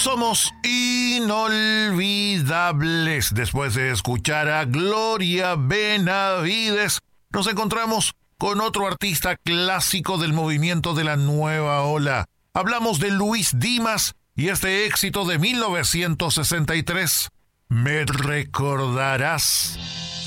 Somos inolvidables. Después de escuchar a Gloria Benavides, nos encontramos con otro artista clásico del movimiento de la nueva ola. Hablamos de Luis Dimas y este éxito de 1963, Me recordarás.